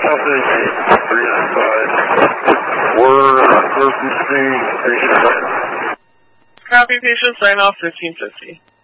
We're close to patient. Copy, patient sign off 1550.